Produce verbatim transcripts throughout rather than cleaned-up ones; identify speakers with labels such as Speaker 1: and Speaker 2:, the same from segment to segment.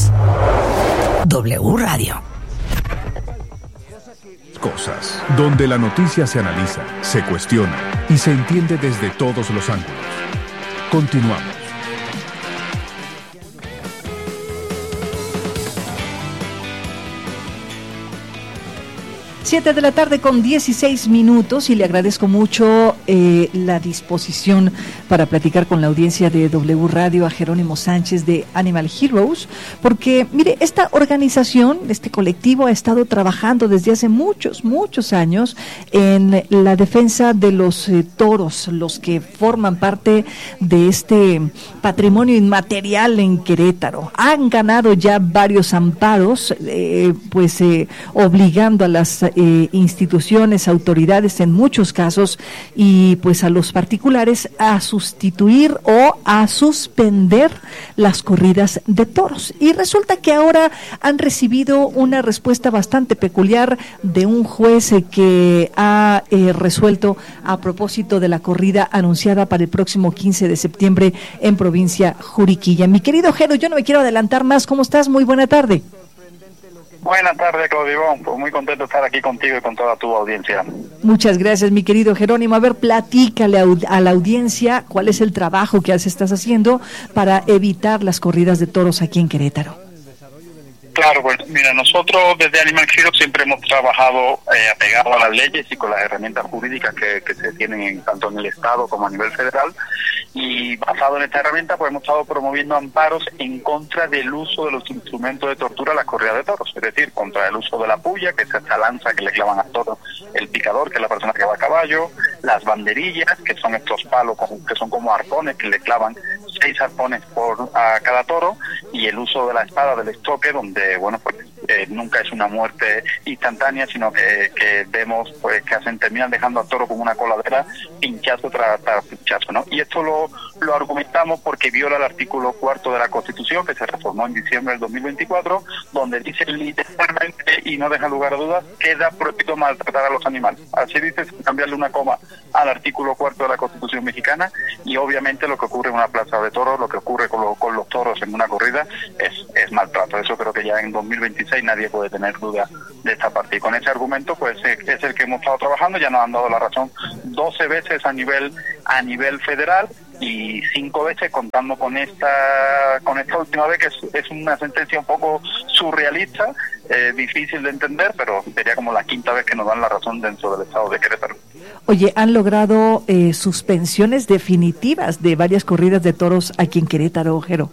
Speaker 1: es W Radio.
Speaker 2: Cosas, donde la noticia se analiza, se cuestiona y se entiende desde todos los ángulos. Continuamos.
Speaker 1: Siete de la tarde con dieciséis minutos y le agradezco mucho eh, la disposición para platicar con la audiencia de W Radio a Jerónimo Sánchez de Animal Heroes, porque mire, esta organización, este colectivo ha estado trabajando desde hace muchos, muchos años en la defensa de los eh, toros, los que forman parte de este patrimonio inmaterial en Querétaro. Han ganado ya varios amparos, eh, pues eh, obligando a las Eh, instituciones, autoridades en muchos casos y pues a los particulares a sustituir o a suspender las corridas de toros. Y resulta que ahora han recibido una respuesta bastante peculiar de un juez eh, que ha eh, resuelto a propósito de la corrida anunciada para el próximo quince de septiembre en provincia Juriquilla. Mi querido Jero, yo no me quiero adelantar más. ¿Cómo estás? Muy buena tarde.
Speaker 3: Buenas tardes, Claudio. Pues muy contento de estar aquí contigo y con toda tu audiencia.
Speaker 1: Muchas gracias, mi querido Jerónimo. A ver, platícale a la audiencia cuál es el trabajo que estás haciendo para evitar las corridas de toros aquí en Querétaro.
Speaker 3: Claro, pues mira, nosotros desde Animal Heroes siempre hemos trabajado eh, apegado a las leyes y con las herramientas jurídicas que, que se tienen en, tanto en el Estado como a nivel federal, y basado en esta herramienta pues hemos estado promoviendo amparos en contra del uso de los instrumentos de tortura a las corridas de toros, es decir, contra el uso de la puya, que es esta lanza que le clavan al toro, el picador, que es la persona que va a caballo, las banderillas, que son estos palos que son como arpones que le clavan seis arpones por a cada toro, y el uso de la espada del estoque, donde bueno pues eh, nunca es una muerte instantánea, sino que, que vemos pues que hacen terminan dejando al toro con una coladera, pinchazo tras, tras pinchazo, ¿no? Y esto lo, lo argumentamos porque viola el artículo cuarto de la Constitución, que se reformó en diciembre del dos mil veinticuatro, donde dice literalmente, y no deja lugar a dudas, queda prohibido maltratar a los animales. Así dice, sin cambiarle una coma al artículo cuarto de la Constitución mexicana, y obviamente lo que ocurre en una plaza de toros, lo que ocurre con, lo, con los toros en una corrida es, es maltrato. Eso creo que ya en dos mil veintiséis nadie puede tener duda de esta parte, y con ese argumento pues es el que hemos estado trabajando. Ya nos han dado la razón doce veces a nivel a nivel federal y cinco veces contando con esta con esta última vez, que es, es una sentencia un poco surrealista, eh, difícil de entender, pero sería como la quinta vez que nos dan la razón dentro del estado de Querétaro.
Speaker 1: Oye, han logrado eh, suspensiones definitivas de varias corridas de toros aquí en Querétaro, Jero.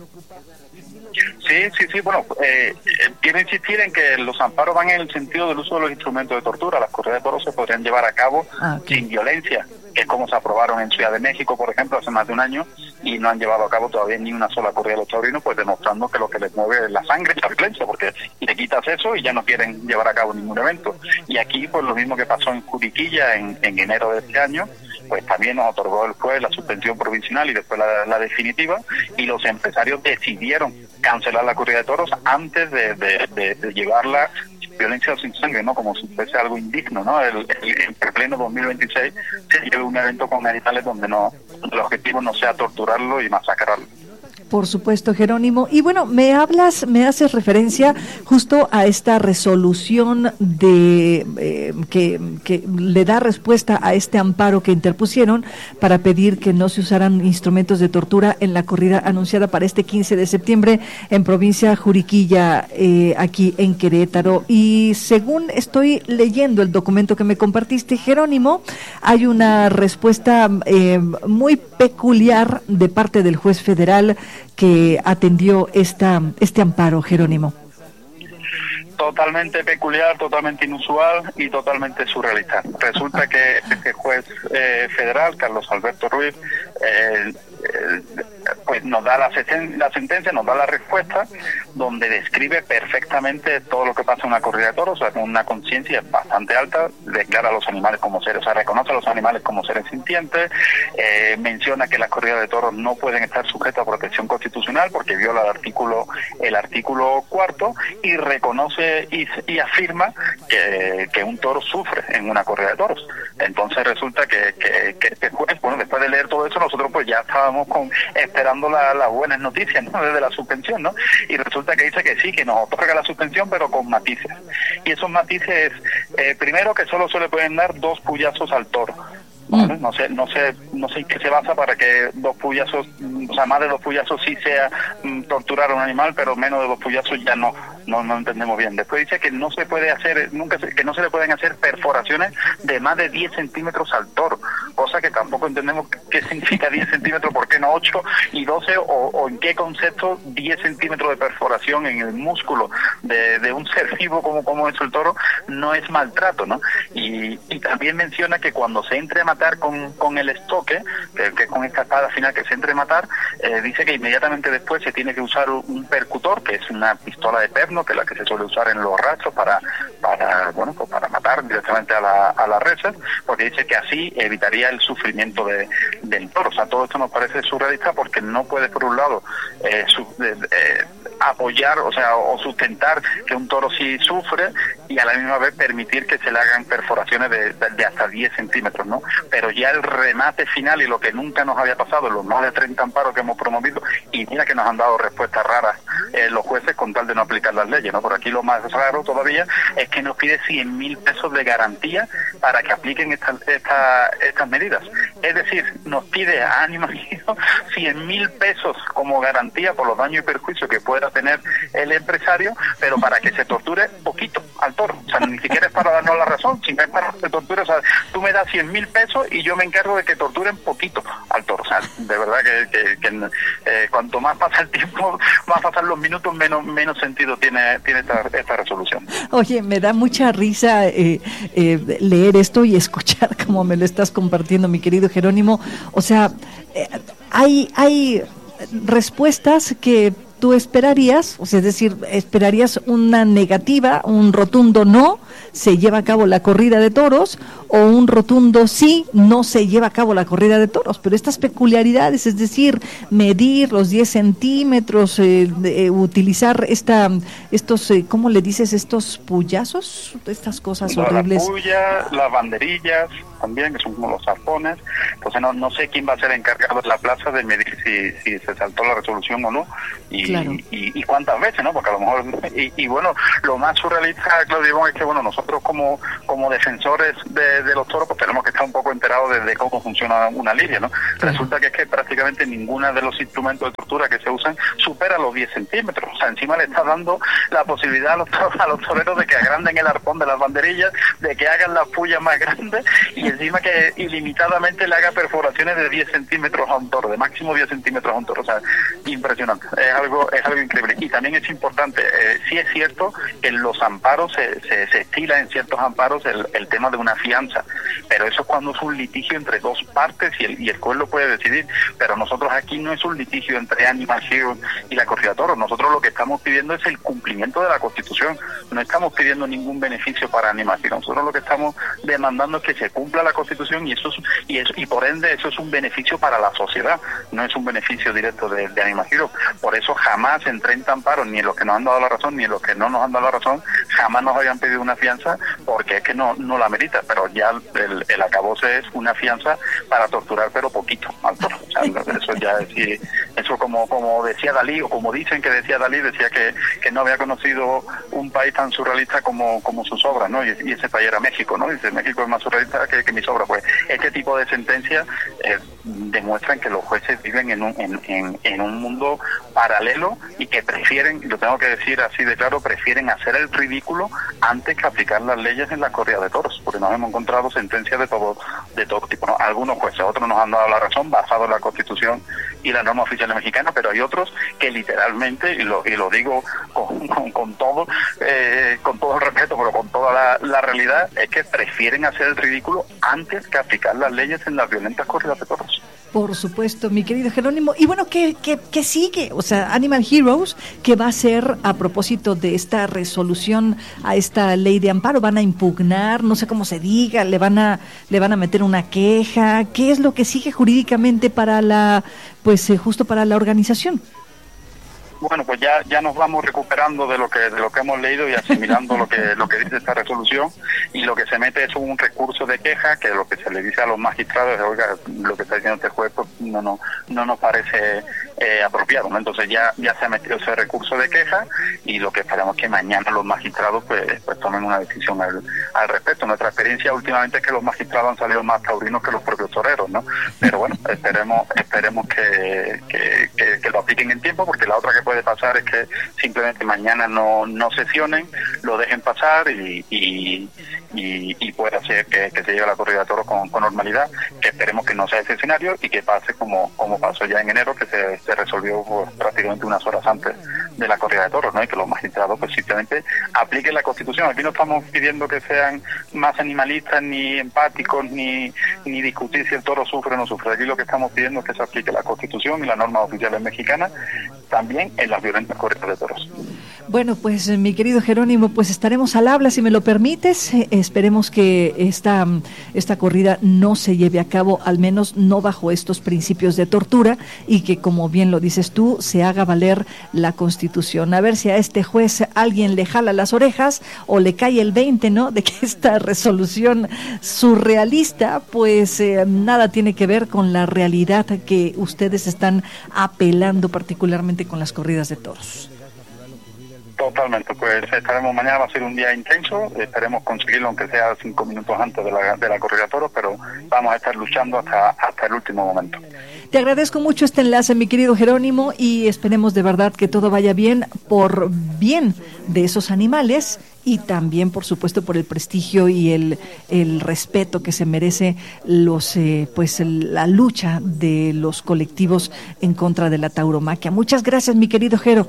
Speaker 3: Sí, sí, sí, bueno, eh, quiero insistir en que los amparos van en el sentido del uso de los instrumentos de tortura. Las corridas de toros se podrían llevar a cabo ah, okay. sin violencia, que es como se aprobaron en Ciudad de México, por ejemplo, hace más de un año, y no han llevado a cabo todavía ni una sola corrida de los taurinos, pues demostrando que lo que les mueve es la sangre y la violencia, porque le quitas eso y ya no quieren llevar a cabo ningún evento. Y aquí, pues lo mismo que pasó en Juriquilla en, en enero de este año, pues también nos otorgó el juez la suspensión provisional y después la, la definitiva, y los empresarios decidieron cancelar la corrida de toros antes de, de, de, de llevarla violencia sin sangre, ¿no? Como si fuese algo indigno, ¿no? El, el, en pleno dos mil veintiséis se lleve un evento con animales donde no el objetivo no sea torturarlo y masacrarlo.
Speaker 1: Por supuesto, Jerónimo. Y bueno, me hablas, me haces referencia justo a esta resolución de eh, que, que le da respuesta a este amparo que interpusieron para pedir que no se usaran instrumentos de tortura en la corrida anunciada para este quince de septiembre en provincia Juriquilla, eh, aquí en Querétaro. Y según estoy leyendo el documento que me compartiste, Jerónimo, hay una respuesta eh, muy peculiar de parte del juez federal que atendió esta este amparo, Jerónimo.
Speaker 3: Totalmente peculiar, totalmente inusual y totalmente surrealista. Resulta que este juez eh, federal, Carlos Alberto Ruiz, eh, eh, pues nos da la, seten- la sentencia, nos da la respuesta, donde describe perfectamente todo lo que pasa en una corrida de toros, o sea, con una conciencia bastante alta, declara a los animales como seres, o sea, reconoce a los animales como seres sintientes, eh, menciona que las corridas de toros no pueden estar sujetas a protección constitucional, porque porque viola el artículo el artículo cuarto y reconoce y, y afirma que, que un toro sufre en una corrida de toros. Entonces resulta que, que, que después, bueno, después de leer todo eso, nosotros pues ya estábamos con esperando la, las buenas noticias, ¿no? Desde la suspensión, ¿no? Y resulta que dice que sí, que nos otorga la suspensión, pero con matices. Y esos matices, eh, primero que solo se le pueden dar dos puyazos al toro. ¿Vale? No sé, no sé, no sé en qué se basa para que dos puyazos, o sea, más de dos puyazos sí sea mm, torturar a un animal, pero menos de dos puyazos ya no, no, no entendemos bien. Después dice que no se puede hacer, nunca se, que no se le pueden hacer perforaciones de más de diez centímetros al toro, cosa que tampoco entendemos qué significa diez centímetros, por qué no ocho y doce, o, o en qué concepto diez centímetros de perforación en el músculo de, de un ser vivo como, como es el toro no es maltrato, ¿no? Y, y también menciona que cuando se entre a matar con, con el estoque, que, que con esta espada final que se entre a matar, eh, dice que inmediatamente después se tiene que usar un percutor, que es una pistola de perno, que es la que se suele usar en los rastros para, para bueno, pues para matar directamente a la, a la res, porque dice que así evitaría el sufrimiento de, del toro. O sea, todo esto nos parece surrealista porque no puede, por un lado, eh, su, eh, eh, apoyar, o sea, o sustentar que un toro sí sufre y a la misma vez permitir que se le hagan perforaciones de, de, de hasta diez centímetros, ¿no? Pero ya el remate final y lo que nunca nos había pasado en los más de treinta amparos que hemos promovido, y mira que nos han dado respuestas raras eh, los jueces con tal de no aplicar las leyes, ¿no? Por aquí lo más raro todavía es que nos pide cien mil pesos de garantía para que apliquen estas esta, estas medidas. Es decir, nos pide a Animal Hero cien mil pesos como garantía por los daños y perjuicios que pueda tener el empresario, pero para que se torture poquito al toro. O sea, ni siquiera es para darnos la razón, sino es para que se torture. O sea, tú me das cien mil pesos y yo me encargo de que torturen poquito al toro. O sea, de verdad que, que, que eh, cuanto más pasa el tiempo, más pasan los minutos, menos menos sentido tiene tiene esta, esta resolución.
Speaker 1: Oye, me da mucha risa eh, eh, leer esto y escuchar cómo me lo estás compartiendo, mi querido Jerónimo. O sea, eh, hay hay respuestas que tú esperarías, o sea, es decir, esperarías una negativa, un rotundo no, se lleva a cabo la corrida de toros, o un rotundo sí, no se lleva a cabo la corrida de toros. Pero estas peculiaridades, es decir, medir los diez centímetros, eh, eh, utilizar esta, estos, eh, ¿cómo le dices? Estos puyazos, estas cosas
Speaker 3: no,
Speaker 1: horribles.
Speaker 3: La puya, las banderillas también, que son como los arpones. Entonces no no sé quién va a ser encargado en la plaza de medir si, si se saltó la resolución o no, y, claro. y, y, y cuántas veces, ¿no? Porque a lo mejor, y, y bueno, lo más surrealista, Claudio, es que bueno, nosotros como como defensores de, de los toros, pues tenemos que estar un poco enterados de, de cómo funciona una lidia, ¿no? Claro. Resulta que es que prácticamente ninguna de los instrumentos de tortura que se usan supera los diez centímetros. O sea, encima le está dando la posibilidad a los, a los toreros de que agranden el arpón de las banderillas, de que hagan las puyas más grandes, y encima que ilimitadamente le haga perforaciones de diez centímetros a un toro, de máximo diez centímetros a un toro. O sea, impresionante, es algo es algo increíble. Y también es importante, eh, sí es cierto que en los amparos se, se, se estila en ciertos amparos el, el tema de una fianza, pero eso es cuando es un litigio entre dos partes y el, y el juez lo puede decidir. Pero nosotros aquí no es un litigio entre Animal Hero y la corrida de toros. Nosotros lo que estamos pidiendo es el cumplimiento de la Constitución, no estamos pidiendo ningún beneficio para Animal Hero. Nosotros lo que estamos demandando es que se cumpla la Constitución, y eso es, y eso, y por ende eso es un beneficio para la sociedad, no es un beneficio directo de, de Animal Hero. Por eso jamás en treinta amparos, ni en los que nos han dado la razón ni en los que no nos han dado la razón, jamás nos habían pedido una fianza, porque es que no no la merita. Pero ya el, el acabose es una fianza para torturar pero poquito al toro. O sea, eso ya es, eso como como decía Dalí, o como dicen que decía Dalí, decía que, que no había conocido un país tan surrealista como como sus obras, ¿no? Y, y ese país era México, ¿no? Dice, México es más surrealista que, que mis obras. Pues este tipo de sentencias eh, demuestran que los jueces viven en un en, en, en un mundo paralelo, y que prefieren, y lo tengo que decir así de claro, prefieren hacer el ridículo antes que aplicar las leyes en la corrida de toros, porque nos hemos encontrado sentencias de todo de todo tipo, ¿no? Algunos jueces, otros nos han dado la razón basado en la Constitución y la norma oficial mexicana, pero hay otros que literalmente, y lo, y lo digo con, con, con todo eh, con todo el respeto, pero con toda la, la realidad, es que prefieren hacer el ridículo antes que aplicar las leyes en las violentas corridas de toros.
Speaker 1: Por supuesto, mi querido Jerónimo. Y bueno, ¿qué, qué, qué sigue? O sea, Animal Heroes, ¿qué va a hacer a propósito de esta resolución a esta ley de amparo? ¿Van a impugnar? No sé cómo se diga, ¿le van a le van a meter una queja? ¿Qué es lo que sigue jurídicamente para la, pues eh, justo para la organización?
Speaker 3: bueno, pues ya ya nos vamos recuperando de lo que de lo que hemos leído y asimilando lo que lo que dice esta resolución, y lo que se mete es un recurso de queja, que lo que se le dice a los magistrados es, oiga, lo que está diciendo este juez pues, no, no, no nos parece eh, apropiado, ¿no? Entonces ya ya se ha metido ese recurso de queja, y lo que esperamos es que mañana los magistrados pues, pues tomen una decisión al, al respecto. Nuestra experiencia últimamente es que los magistrados han salido más taurinos que los propios toreros, ¿no? Pero bueno, esperemos esperemos que, que, que, que lo apliquen en tiempo, porque la otra que puede pasar es que simplemente mañana no, no sesionen, lo dejen pasar y, y, y, y pueda ser que, que se llegue a la corrida de toros con, con normalidad, que esperemos que no sea ese escenario y que pase como, como pasó ya en enero, que se, se resolvió pues, prácticamente unas horas antes de la corrida de toros, ¿no? Y que los magistrados pues simplemente apliquen la Constitución. Aquí no estamos pidiendo que sean más animalistas, ni empáticos, ni, ni discutir si el toro sufre o no sufre. Aquí lo que estamos pidiendo es que se aplique la Constitución y las normas oficiales mexicanas también en las violentas corridas de toros.
Speaker 1: Bueno, pues mi querido Jerónimo, pues estaremos al habla, si me lo permites. Eh, esperemos que esta, esta corrida no se lleve a cabo, al menos no bajo estos principios de tortura, y que, como bien lo dices tú, se haga valer la Constitución. A ver si a este juez alguien le jala las orejas o le cae el veinte, ¿no?, de que esta resolución surrealista, pues eh, nada tiene que ver con la realidad que ustedes están apelando, particularmente con las corridas de toros.
Speaker 3: Totalmente, pues estaremos mañana, va a ser un día intenso, esperemos conseguirlo aunque sea cinco minutos antes de la, de la corrida de toros, pero vamos a estar luchando hasta, hasta el último momento.
Speaker 1: Te agradezco mucho este enlace, mi querido Jerónimo, y esperemos de verdad que todo vaya bien, por bien de esos animales, y también, por supuesto, por el prestigio y el, el respeto que se merece los eh, pues el, la lucha de los colectivos en contra de la tauromaquia. Muchas gracias, mi querido Jero.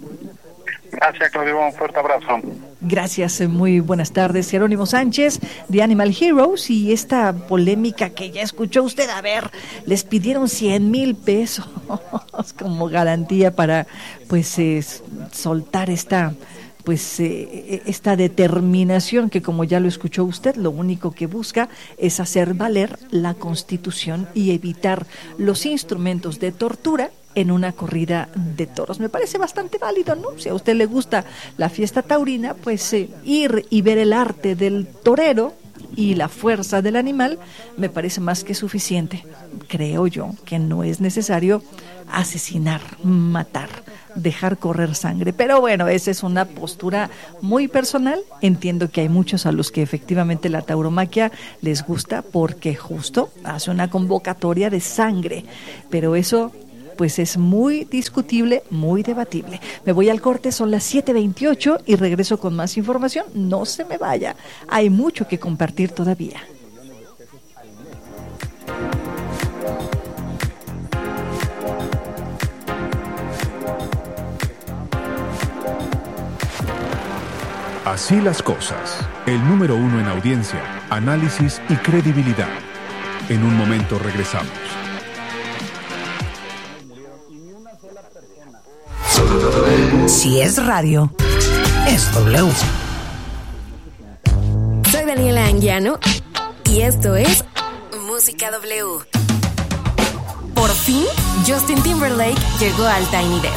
Speaker 3: Gracias, Claudio, un fuerte abrazo.
Speaker 1: Gracias, muy buenas tardes. Jerónimo Sánchez, de Animal Heroes, y esta polémica que ya escuchó usted, a ver, les pidieron cien mil pesos como garantía para, pues, eh, soltar esta... pues eh, esta determinación que, como ya lo escuchó usted, lo único que busca es hacer valer la Constitución y evitar los instrumentos de tortura en una corrida de toros. Me parece bastante válido, ¿no? Si a usted le gusta la fiesta taurina, pues eh, ir y ver el arte del torero y la fuerza del animal me parece más que suficiente. Creo yo que no es necesario asesinar, matar, dejar correr sangre. Pero bueno, esa es una postura muy personal. Entiendo que hay muchos a los que efectivamente la tauromaquia les gusta porque justo hace una convocatoria de sangre. Pero eso pues es muy discutible, muy debatible. Me voy al corte, son las siete veintiocho y regreso con más información. No se me vaya, hay mucho que compartir todavía.
Speaker 2: Así las cosas. El número uno en audiencia, análisis y credibilidad. En un momento regresamos.
Speaker 4: Si es radio, es W.
Speaker 5: Soy Daniela Anguiano y esto es Música W. Por fin, Justin Timberlake llegó al Tiny Desk.